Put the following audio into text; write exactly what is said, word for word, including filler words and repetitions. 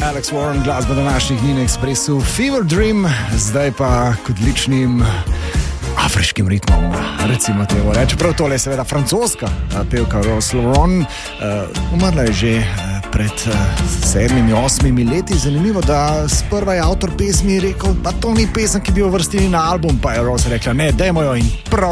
Alex Warren, glasba današnjih dni na Expressu, Fever Dream, zdaj pa k odličnim afriškim ritmom, recimo temu reči. Prav tole je seveda francoska pevka Rose Lauren, uh, umrla je že uh, pred uh, sedmimi, osmimi leti. Zanimivo, da sprva je avtor pesmi rekel, pa to ni pesem, ki bi jo vrstili na album, pa je Rose rekla, ne, dajmo jo in prav